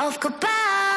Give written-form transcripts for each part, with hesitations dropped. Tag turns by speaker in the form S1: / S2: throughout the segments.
S1: aufgebaut.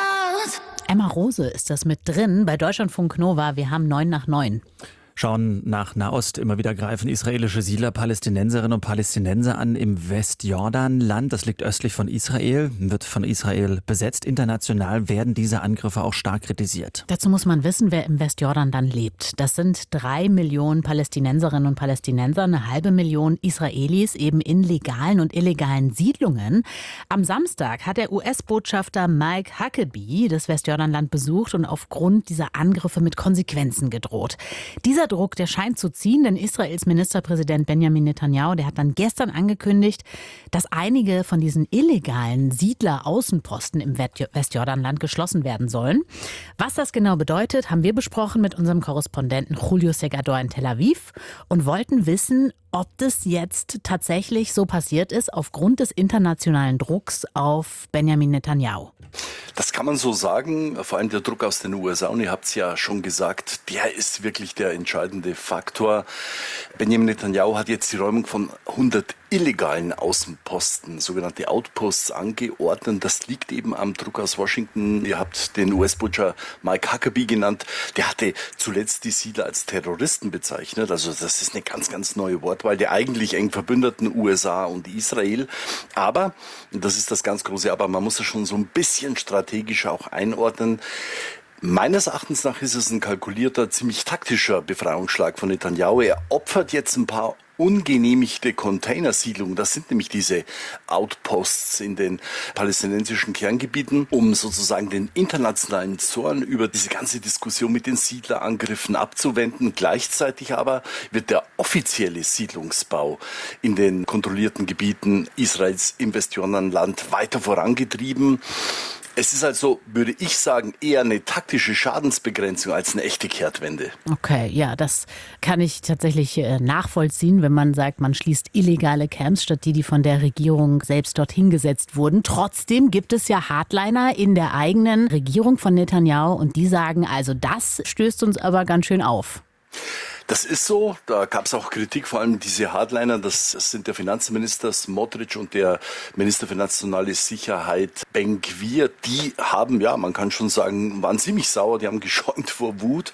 S2: Emma Rose ist das mit drin bei Deutschlandfunk Nova. Wir haben 9:09.
S3: Schauen nach Nahost. Immer wieder greifen israelische Siedler Palästinenserinnen und Palästinenser an im Westjordanland. Das liegt östlich von Israel, wird von Israel besetzt. International werden diese Angriffe auch stark kritisiert.
S2: Dazu muss man wissen, wer im Westjordanland lebt. Das sind 3 Millionen Palästinenserinnen und Palästinenser, 500.000 Israelis eben in legalen und illegalen Siedlungen. Am Samstag hat der US-Botschafter Mike Huckabee das Westjordanland besucht und aufgrund dieser Angriffe mit Konsequenzen gedroht. Dieser Druck, der scheint zu ziehen, denn Israels Ministerpräsident Benjamin Netanyahu, der hat dann gestern angekündigt, dass einige von diesen illegalen Siedler-Außenposten im Westjordanland geschlossen werden sollen. Was das genau bedeutet, haben wir besprochen mit unserem Korrespondenten Julio Segador in Tel Aviv und wollten wissen, ob das jetzt tatsächlich so passiert ist aufgrund des internationalen Drucks auf Benjamin Netanyahu.
S4: Das kann man so sagen, vor allem der Druck aus den USA, und ihr habt es ja schon gesagt, der ist wirklich der entscheidende Faktor. Benjamin Netanyahu hat jetzt die Räumung von 100 illegalen Außenposten, sogenannte Outposts, angeordnet. Das liegt eben am Druck aus Washington. Ihr habt den US-Botschafter Mike Huckabee genannt. Der hatte zuletzt die Siedler als Terroristen bezeichnet. Also das ist eine ganz, ganz neue Wortwahl der eigentlich eng verbündeten USA und Israel. Aber, und das ist das ganz große Aber, man muss das schon so ein bisschen strategisch auch einordnen. Meines Erachtens nach ist es ein kalkulierter, ziemlich taktischer Befreiungsschlag von Netanyahu. Er opfert jetzt ein paar ungenehmigte Containersiedlungen, das sind nämlich diese Outposts in den palästinensischen Kerngebieten, um sozusagen den internationalen Zorn über diese ganze Diskussion mit den Siedlerangriffen abzuwenden. Gleichzeitig aber wird der offizielle Siedlungsbau in den kontrollierten Gebieten Israels im Westjordanland weiter vorangetrieben. Es ist also, würde ich sagen, eher eine taktische Schadensbegrenzung als eine echte Kehrtwende.
S2: Okay, ja, das kann ich tatsächlich nachvollziehen, wenn man sagt, man schließt illegale Camps statt die von der Regierung selbst dorthin gesetzt wurden. Trotzdem gibt es ja Hardliner in der eigenen Regierung von Netanyahu und die sagen, also das stößt uns aber ganz schön auf.
S4: Das ist so, da gab es auch Kritik, vor allem diese Hardliner, das sind der Finanzminister Smotrich und der Minister für nationale Sicherheit Ben-Gvir. Die haben, ja, man kann schon sagen, waren ziemlich sauer, die haben geschäumt vor Wut,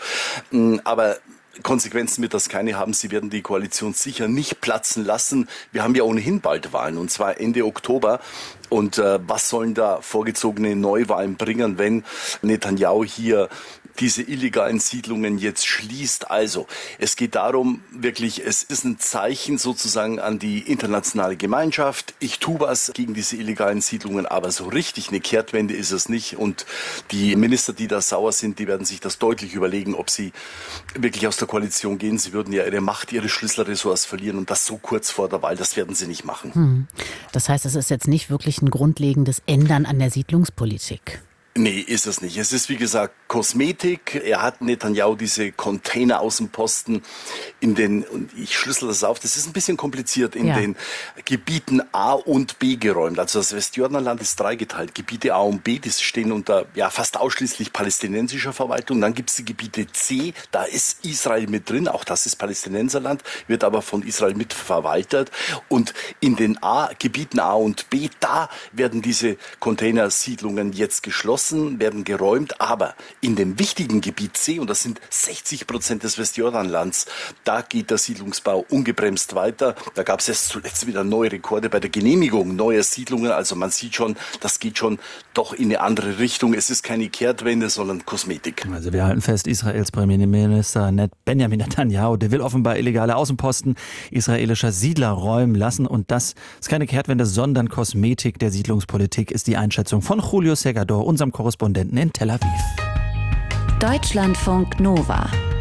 S4: aber Konsequenzen wird das keine haben. Sie werden die Koalition sicher nicht platzen lassen. Wir haben ja ohnehin bald Wahlen, und zwar Ende Oktober. Und was sollen da vorgezogene Neuwahlen bringen, wenn Netanyahu hier diese illegalen Siedlungen jetzt schließt? Also, es geht darum, wirklich, es ist ein Zeichen sozusagen an die internationale Gemeinschaft. Ich tue was gegen diese illegalen Siedlungen, aber so richtig eine Kehrtwende ist es nicht. Und die Minister, die da sauer sind, die werden sich das deutlich überlegen, ob sie wirklich aus der Koalition gehen. Sie würden ja ihre Macht, ihre Schlüsselressorts verlieren, und das so kurz vor der Wahl, das werden sie nicht machen.
S2: Das heißt, es ist jetzt nicht wirklich ein grundlegendes Ändern an der Siedlungspolitik.
S4: Nee, ist es nicht. Es ist, wie gesagt, Kosmetik. Er hat Netanyahu diese Container-Außenposten in den, und ich schlüssel das auf, das ist ein bisschen kompliziert, in den Gebieten A und B geräumt. Also das Westjordanland ist dreigeteilt. Gebiete A und B, die stehen unter fast ausschließlich palästinensischer Verwaltung. Dann gibt es die Gebiete C, da ist Israel mit drin, auch das ist Palästinenserland, wird aber von Israel mitverwaltet. Und in den Gebieten A und B, da werden diese Containersiedlungen jetzt geschlossen, werden geräumt, aber in dem wichtigen Gebiet C, und das sind 60% des Westjordanlands, da geht der Siedlungsbau ungebremst weiter. Da gab es jetzt zuletzt wieder neue Rekorde bei der Genehmigung neuer Siedlungen. Also man sieht schon, das geht schon doch in eine andere Richtung. Es ist keine Kehrtwende, sondern Kosmetik.
S3: Also wir halten fest, Israels Premierminister Benjamin Netanyahu, der will offenbar illegale Außenposten israelischer Siedler räumen lassen. Und das ist keine Kehrtwende, sondern Kosmetik der Siedlungspolitik, ist die Einschätzung von Julio Segador, unserem Korrespondenten in Tel Aviv.
S1: Deutschlandfunk Nova.